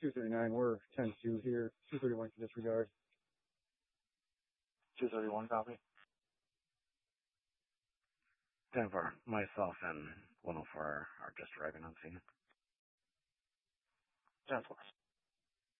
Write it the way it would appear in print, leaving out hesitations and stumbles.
239, we're 10-2 here. 231 to disregard. 231 copy. 10-4. Myself and 104 are just arriving on scene. 10-4.